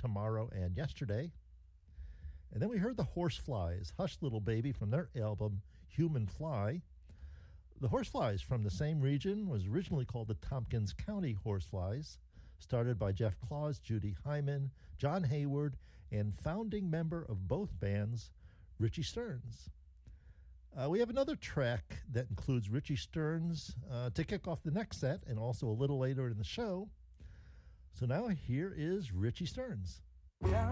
Tomorrow and Yesterday. And then we heard the Horseflies, Hush Little Baby, from their album Human Fly. The Horseflies, from the same region, was originally called the Tompkins County Horseflies, started by Jeff Claus, Judy Hyman, John Hayward, and founding member of both bands, Richie Stearns. We have another track that includes Richie Stearns to kick off the next set, and also a little later in the show. So now here is Richie Stearns. Down